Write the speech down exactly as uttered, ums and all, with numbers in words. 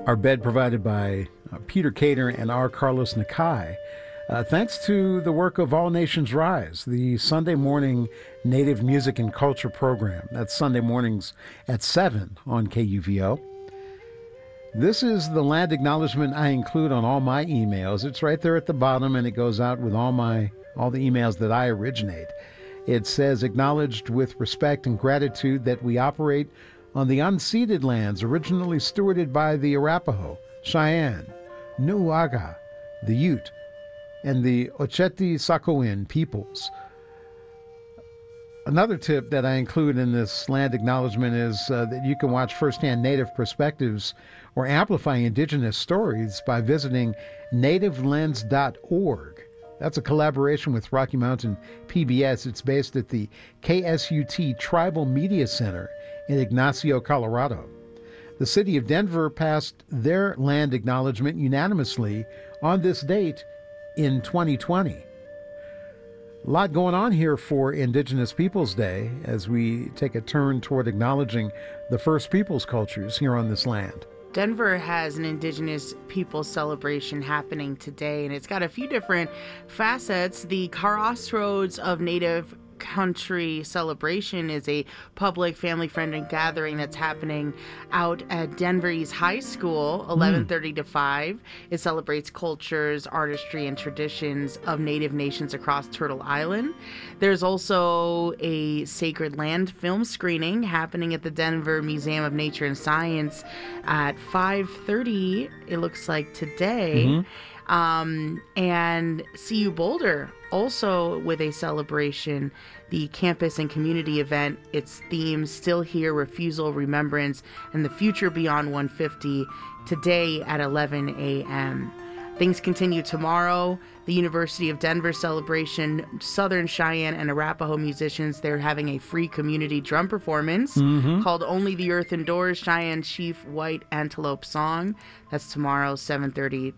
Our bed provided by uh, Peter Cater and R. Carlos Nakai. Uh, thanks to the work of All Nations Rise, the Sunday morning Native Music and Culture program. That's Sunday mornings at seven on K U V O. This is the land acknowledgement I include on all my emails. It's right there at the bottom, and it goes out with all my all the emails that I originate. It says, acknowledged with respect and gratitude that we operate on the unceded lands originally stewarded by the Arapaho, Cheyenne, Nuaga, the Ute, and the Oceti-Sakowin peoples. Another tip that I include in this land acknowledgement is uh, that you can watch firsthand Native perspectives or amplify Indigenous stories by visiting native lens dot org. That's a collaboration with Rocky Mountain P B S. It's based at the K S U T Tribal Media Center in Ignacio, Colorado. The city of Denver passed their land acknowledgement unanimously on this date in twenty twenty. A lot going on here for Indigenous Peoples Day as we take a turn toward acknowledging the First Peoples cultures here on this land. Denver has an Indigenous Peoples celebration happening today, and it's got a few different facets. The Crossroads of Native Country celebration is a public family-friendly gathering that's happening out at Denver East High School, eleven thirty to five. It celebrates cultures, artistry, and traditions of Native nations across Turtle Island. There's also a Sacred Land film screening happening at the Denver Museum of Nature and Science at five thirty, it looks like today. Mm-hmm. Um, and C U Boulder also with a celebration, the campus and community event. Its theme, Still Here, Refusal, Remembrance, and the Future Beyond one fifty, today at eleven a.m. Things continue tomorrow. The University of Denver celebration, Southern Cheyenne and Arapaho musicians, they're having a free community drum performance mm-hmm. called Only the Earth Endures, Cheyenne Chief White Antelope Song. That's tomorrow, seven thirty